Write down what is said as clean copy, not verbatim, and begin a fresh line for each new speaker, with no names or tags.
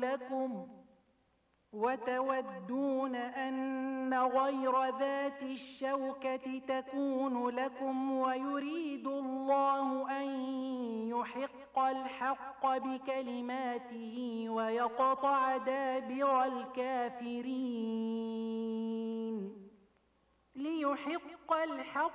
لكم وتودون أن غير ذات الشوكة تكون لكم ويريد الله أن يحق الحق بكلماته ويقطع دابر الكافرين ليحق الحق